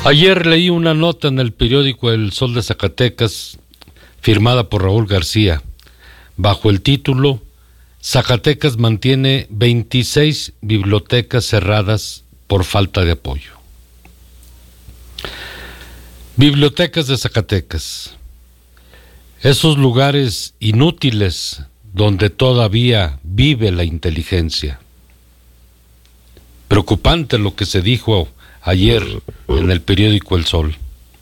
Ayer leí una nota en el periódico El Sol de Zacatecas, firmada por Raúl García, bajo el título Zacatecas mantiene 26 bibliotecas cerradas por falta de apoyo. Bibliotecas de Zacatecas, esos lugares inútiles donde todavía vive la inteligencia. Preocupante lo que se dijo ayer en el periódico El Sol.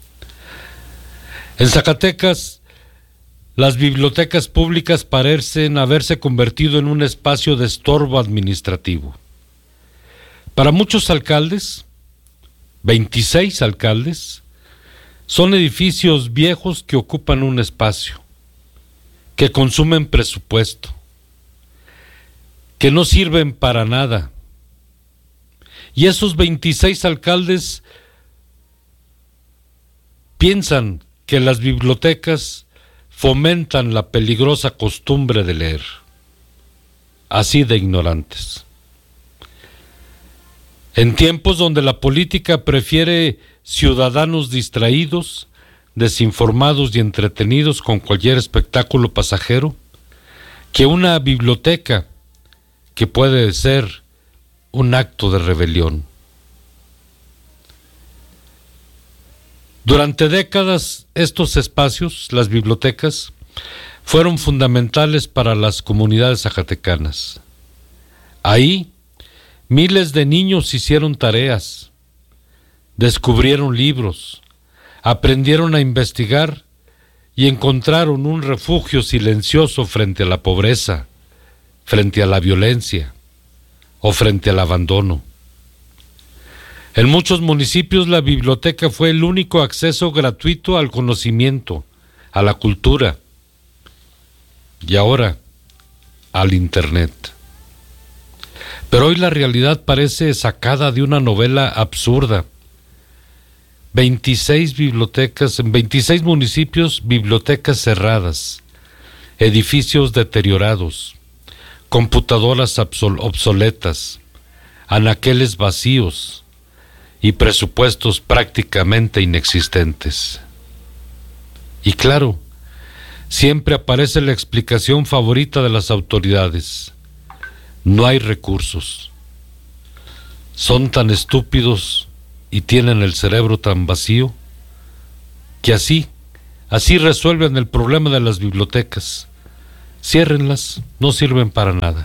En Zacatecas, las bibliotecas públicas parecen haberse convertido en un espacio de estorbo administrativo. Para muchos alcaldes, 26 alcaldes, son edificios viejos que ocupan un espacio, que consumen presupuesto, que no sirven para nada. Y esos 26 alcaldes piensan que las bibliotecas fomentan la peligrosa costumbre de leer. Así de ignorantes. En tiempos donde la política prefiere ciudadanos distraídos, desinformados y entretenidos con cualquier espectáculo pasajero, que una biblioteca que puede ser un acto de rebelión. Durante décadas, estos espacios, las bibliotecas, fueron fundamentales para las comunidades zacatecanas. Ahí, miles de niños hicieron tareas, descubrieron libros, aprendieron a investigar y encontraron un refugio silencioso frente a la pobreza, frente a la violencia o frente al abandono. En muchos municipios la biblioteca fue el único acceso gratuito al conocimiento, a la cultura y ahora al Internet. Pero hoy la realidad parece sacada de una novela absurda. 26 bibliotecas, en 26 municipios, bibliotecas cerradas, edificios deteriorados, computadoras obsoletas, anaqueles vacíos y presupuestos prácticamente inexistentes. Y claro, siempre aparece la explicación favorita de las autoridades: no hay recursos. Son tan estúpidos y tienen el cerebro tan vacío que así resuelven el problema de las bibliotecas. Ciérrenlas, no sirven para nada.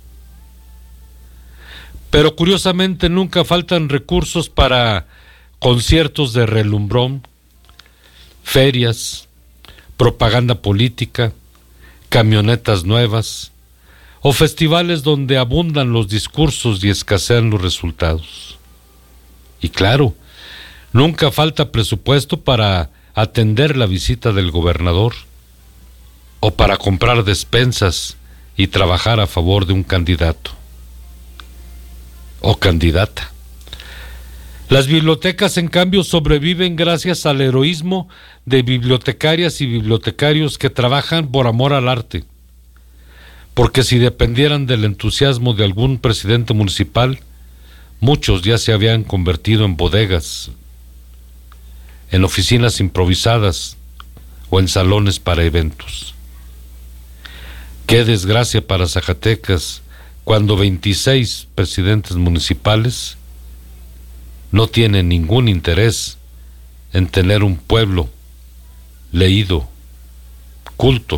Pero curiosamente nunca faltan recursos para conciertos de relumbrón, ferias, propaganda política, camionetas nuevas o festivales donde abundan los discursos y escasean los resultados. Y claro, nunca falta presupuesto para atender la visita del gobernador o para comprar despensas y trabajar a favor de un candidato o candidata. Las bibliotecas, en cambio, sobreviven gracias al heroísmo de bibliotecarias y bibliotecarios que trabajan por amor al arte. Porque si dependieran del entusiasmo de algún presidente municipal, muchos ya se habían convertido en bodegas, en oficinas improvisadas o en salones para eventos. Qué desgracia para Zacatecas cuando 26 presidentes municipales no tienen ningún interés en tener un pueblo leído, culto.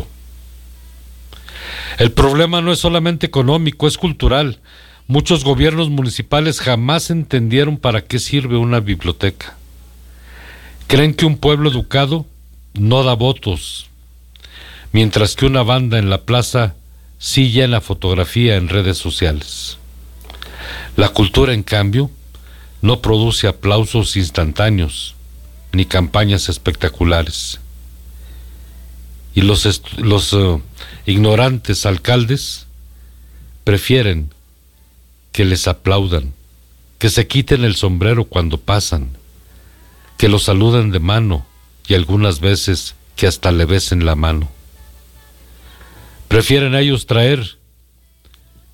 El problema no es solamente económico, es cultural. Muchos gobiernos municipales jamás entendieron para qué sirve una biblioteca. Creen que un pueblo educado no da votos, mientras que una banda en la plaza sí llena fotografía en redes sociales. La cultura, en cambio, no produce aplausos instantáneos ni campañas espectaculares. Y los ignorantes alcaldes prefieren que les aplaudan, que se quiten el sombrero cuando pasan, que los saluden de mano y algunas veces que hasta le besen la mano. Prefieren ellos traer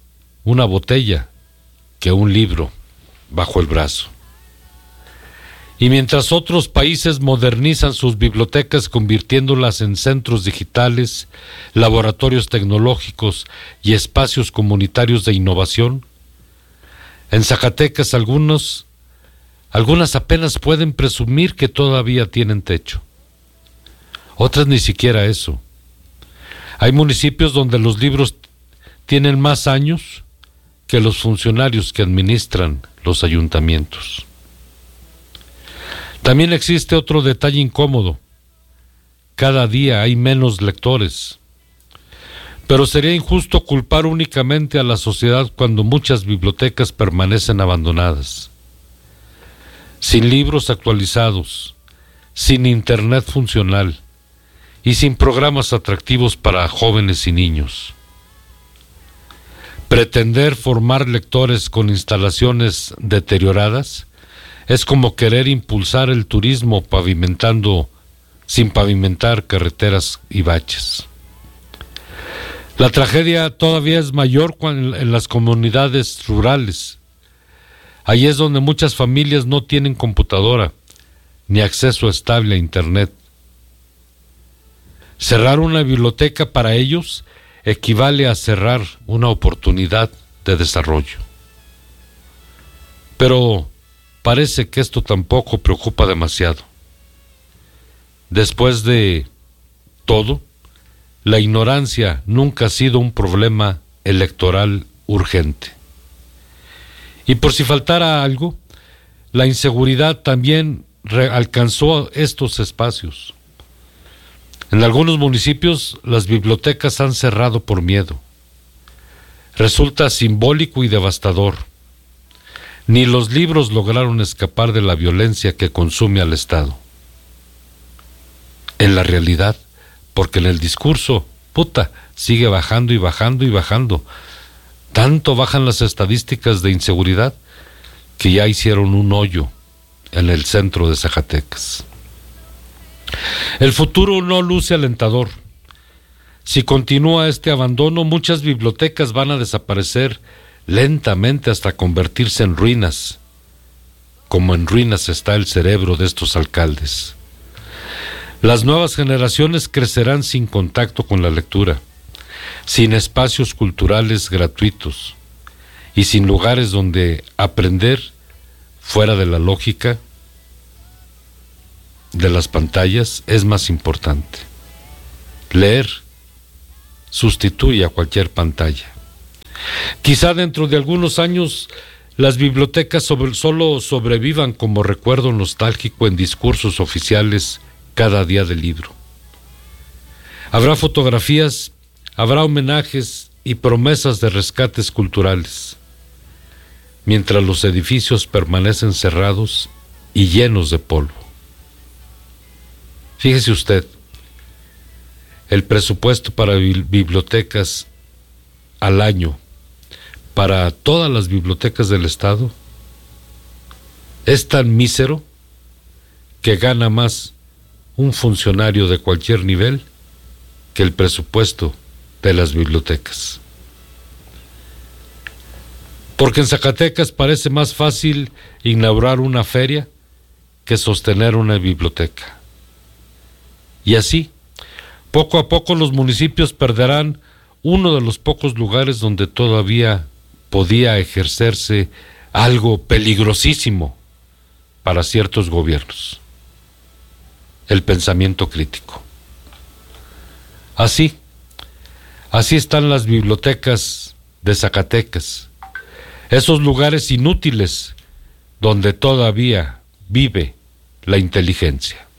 una botella que un libro bajo el brazo. Y mientras otros países modernizan sus bibliotecas convirtiéndolas en centros digitales, laboratorios tecnológicos y espacios comunitarios de innovación, en Zacatecas algunas apenas pueden presumir que todavía tienen techo. Otras ni siquiera eso. Hay municipios donde los libros tienen más años que los funcionarios que administran los ayuntamientos. También existe otro detalle incómodo. Cada día hay menos lectores. Pero sería injusto culpar únicamente a la sociedad cuando muchas bibliotecas permanecen abandonadas, sin libros actualizados, sin internet funcional y sin programas atractivos para jóvenes y niños. Pretender formar lectores con instalaciones deterioradas es como querer impulsar el turismo sin pavimentar carreteras y baches. La tragedia todavía es mayor en las comunidades rurales. Allí es donde muchas familias no tienen computadora ni acceso estable a internet. Cerrar una biblioteca para ellos equivale a cerrar una oportunidad de desarrollo. Pero parece que esto tampoco preocupa demasiado. Después de todo, la ignorancia nunca ha sido un problema electoral urgente. Y por si faltara algo, la inseguridad también alcanzó estos espacios. En algunos municipios las bibliotecas han cerrado por miedo. Resulta simbólico y devastador. Ni los libros lograron escapar de la violencia que consume al Estado. En la realidad, porque en el discurso, sigue bajando y bajando y bajando. Tanto bajan las estadísticas de inseguridad que ya hicieron un hoyo en el centro de Zacatecas. El futuro no luce alentador. Si continúa este abandono, muchas bibliotecas van a desaparecer lentamente hasta convertirse en ruinas, como en ruinas está el cerebro de estos alcaldes. Las nuevas generaciones crecerán sin contacto con la lectura, sin espacios culturales gratuitos y sin lugares donde aprender fuera de la lógica de las pantallas es más importante. Leer sustituye a cualquier pantalla. Quizá dentro de algunos años las bibliotecas solo sobrevivan como recuerdo nostálgico en discursos oficiales cada día del libro. Habrá fotografías, habrá homenajes y promesas de rescates culturales, mientras los edificios permanecen cerrados y llenos de polvo. Fíjese usted, el presupuesto para bibliotecas al año para todas las bibliotecas del Estado es tan mísero que gana más un funcionario de cualquier nivel que el presupuesto de las bibliotecas. Porque en Zacatecas parece más fácil inaugurar una feria que sostener una biblioteca. Y así, poco a poco los municipios perderán uno de los pocos lugares donde todavía podía ejercerse algo peligrosísimo para ciertos gobiernos: el pensamiento crítico. Así están las bibliotecas de Zacatecas, esos lugares inútiles donde todavía vive la inteligencia.